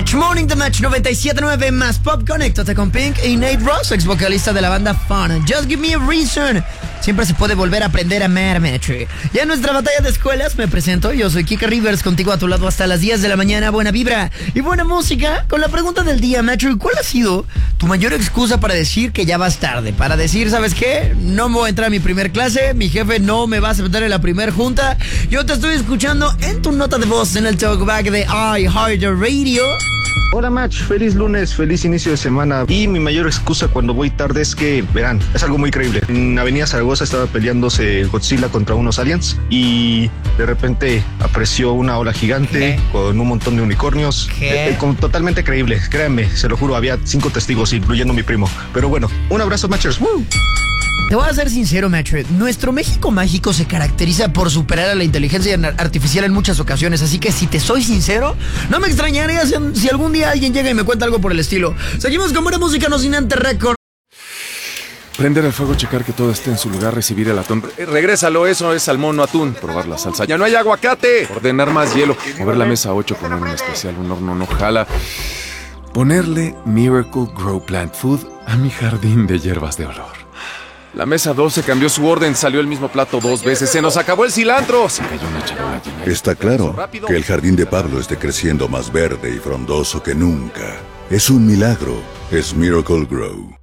Match Morning, The Match 97.9 más Pop. Conéctate con Pink y Nate Ross, ex vocalista de la banda Fun. Just Give Me a Reason. Siempre se puede volver a aprender a amar, Metro. Ya en nuestra batalla de escuelas me presento. Yo soy Kika Rivers, contigo a tu lado hasta las 10 de la mañana. Buena vibra y buena música. Con la pregunta del día, Metro, ¿cuál ha sido tu mayor excusa para decir que ya vas tarde? Para decir, ¿sabes qué? No me voy a entrar a mi primer clase, mi jefe no me va a aceptar en la primer junta. Yo te estoy escuchando en tu nota de voz en el talkback de iHeartRadio. Hola Match, feliz lunes, feliz inicio de semana. Y mi mayor excusa cuando voy tarde es que, verán, es algo muy creíble. En Avenida Zaragoza estaba peleándose Godzilla contra unos aliens y de repente apareció una ola gigante con un montón de unicornios. Totalmente creíble, créanme, se lo juro, había 5 testigos, incluyendo mi primo. Pero bueno, un abrazo, Matchers. ¡Woo! Te voy a ser sincero, Metro. Nuestro México mágico se caracteriza por superar a la inteligencia artificial en muchas ocasiones. Así que si te soy sincero, no me extrañaría si algún día alguien llega y me cuenta algo por el estilo. Seguimos con buena música, no sin antes récord. Prender el fuego, checar que todo esté en su lugar, recibir el atún. Regrésalo, eso es salmón, no atún. Probar la salsa. ¡Ya no hay aguacate! Ordenar más hielo. Mover la mesa 8, poner un especial, un horno no jala. Ponerle Miracle Grow Plant Food a mi jardín de hierbas de olor. La mesa 12 cambió su orden, salió el mismo plato 2 veces, se nos acabó el cilantro. Se cayó una charola llena. Está claro que el jardín de Pablo esté creciendo más verde y frondoso que nunca. Es un milagro, es Miracle Grow.